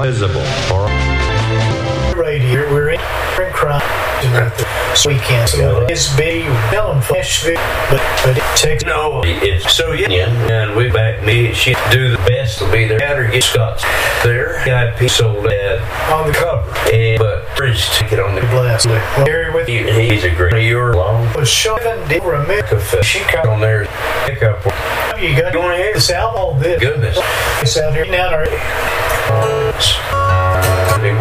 visible or radio. We're in crime this weekend, so it's big film Nashville, but it takes no. It's so young, and we back me. She do the best to be there. Had her get Scott's there. Got piece sold that on the cover, but Bridge took it on the blast. Gary with you. He's a great year long. Was Sean Denver America. She got on there. Pick up. You got going here. This out all this. Goodness. It's out here now already.